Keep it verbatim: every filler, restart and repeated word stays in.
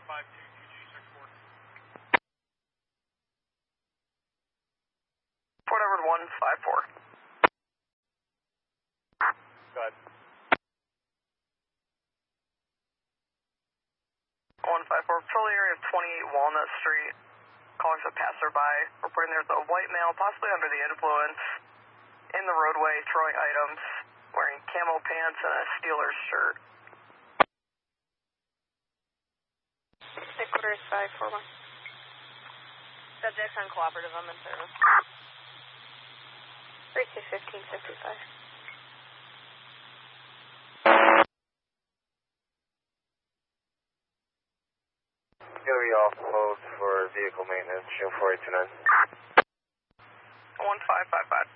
five two two G six four. Port Edward one five four. Go ahead. one five four, patrol area of twenty-eight Walnut Street. Calling for passerby. Reporting there's a white male, possibly under the influence, in the roadway, throwing items, wearing camo pants and a Steelers shirt. Headquarters five four one. Subjects uncooperative, I'm in service. three two fifteen fifty-five. Gary off mode for vehicle maintenance, show four eight two nine. one five five five.